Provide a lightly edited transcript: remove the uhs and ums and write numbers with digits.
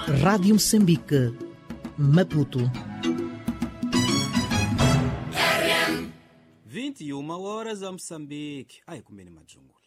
Rádio Moçambique, Maputo. 21 horas a Moçambique. Ai, comendo majungu.